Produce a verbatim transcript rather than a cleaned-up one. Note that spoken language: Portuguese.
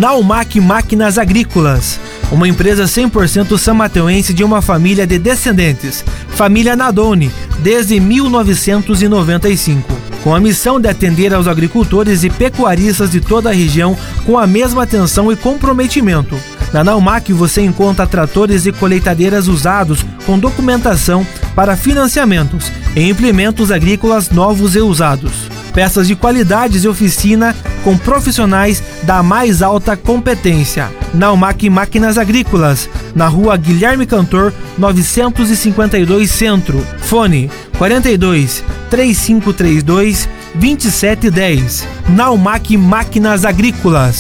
Naumac Máquinas Agrícolas, uma empresa cem por cento samateuense de uma família de descendentes, família Nadoni, desde mil novecentos e noventa e cinco, com a missão de atender aos agricultores e pecuaristas de toda a região com a mesma atenção e comprometimento. Na Naumac você encontra tratores e colheitadeiras usados com documentação para financiamentos e implementos agrícolas novos e usados. Peças de qualidades e oficina com profissionais da mais alta competência. Naumac Máquinas Agrícolas, na rua Guilherme Cantor, novecentos e cinquenta e dois Centro. Fone quarenta e dois, três cinco três dois, vinte e sete dez. Naumac Máquinas Agrícolas.